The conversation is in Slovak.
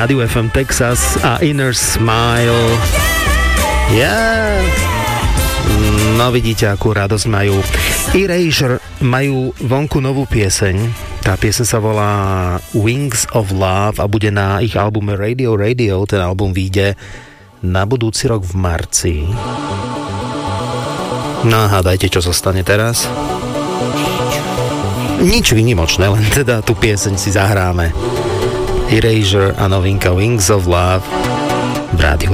Rádiu FM Texas a Inner Smile. No vidíte, akú radosť majú. Erasure majú vonku novú pieseň. Tá pieseň sa volá Wings of Love a bude na ich albume Radio Radio. Ten album vyjde na budúci rok v marci. No a hádajte, čo sa stane teraz? Nič výnimočné, len teda tú pieseň si zahráme. Erasure a novinka Wings of Love v rádiu